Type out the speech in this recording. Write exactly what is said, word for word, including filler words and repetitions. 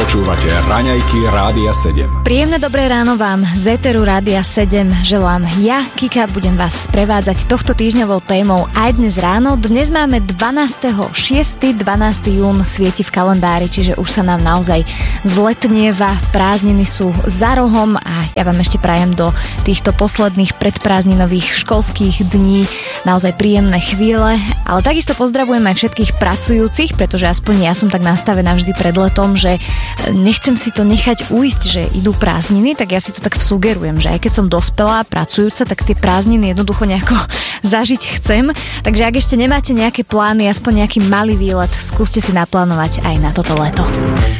Počúvate Raňajky Rádia sedem. Príjemné dobré ráno vám z éteru Rádia sedem želám ja, Kika, budem vás sprevádzať tohto týždňovou témou aj dnes ráno. Dnes máme dvanásteho šiesteho dvanásteho jún, svieti v kalendári, čiže už sa nám naozaj zletnieva, prázdniny sú za rohom a ja vám ešte prajem do týchto posledných predprázdninových školských dní naozaj príjemné chvíle, ale takisto pozdravujem aj všetkých pracujúcich, pretože aspoň ja som tak nastavená vždy pred letom, že nechcem si to nechať ujsť, že idú prázdniny, tak ja si to tak sugerujem, že aj keď som dospelá, pracujúca, tak tie prázdniny jednoducho nejako zažiť chcem. Takže ak ešte nemáte nejaké plány, aspoň nejaký malý výlet, skúste si naplánovať aj na toto leto.